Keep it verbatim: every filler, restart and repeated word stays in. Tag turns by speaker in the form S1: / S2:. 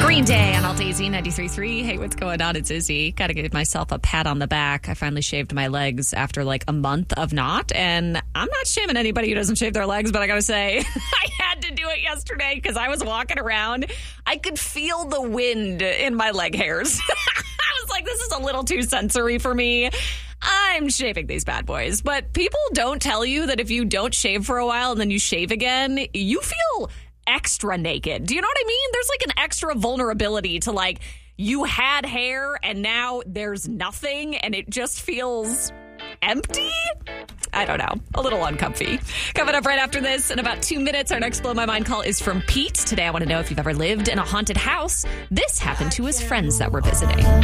S1: Green Day on Alt A Z ninety-three point three. Hey, what's going on? It's Izzy. Got to give myself a pat on the back. I finally shaved my legs after like a month of not. And I'm not shaming anybody who doesn't shave their legs, but I got to say, I had to do it yesterday because I was walking around. I could feel the wind in my leg hairs. I was like, this is a little too sensory for me. I'm shaving these bad boys. But people don't tell you that if you don't shave for a while and then you shave again, you feel extra naked. Do you know what I mean? There's like an extra vulnerability to like you had hair and now there's nothing and it just feels empty. I don't know. A little uncomfy. Coming up right after this in about two minutes, our next Blow My Mind call is from Pete. Today I want to know if you've ever lived in a haunted house. This happened to his friends that were visiting.